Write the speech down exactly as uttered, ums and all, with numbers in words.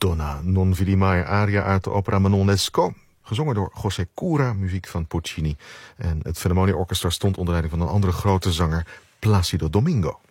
Donna non vidi mai, aria uit de opera Manon Lescaut, gezongen door José Cura, muziek van Puccini. En het Philharmonia Orchestra stond onder leiding van een andere grote zanger, Plácido Domingo.